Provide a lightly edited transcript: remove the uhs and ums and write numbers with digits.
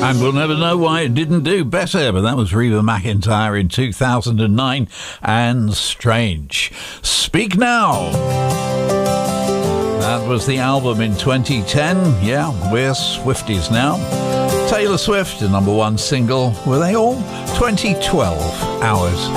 And we'll never know why it didn't do better, but that was Reba McEntire in 2009 and Strange. Speak Now. That was the album in 2010. Yeah, we're Swifties now. Taylor Swift, the number one single. Were they all? 2012 hours.